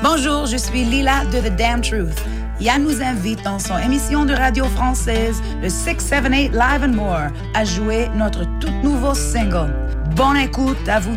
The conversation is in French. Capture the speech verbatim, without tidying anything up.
Bonjour, je suis Lila de The Damn Truth. Yann nous invite dans son émission de radio française, le six seven eight Live and More, à jouer notre tout nouveau single. Bonne écoute à vous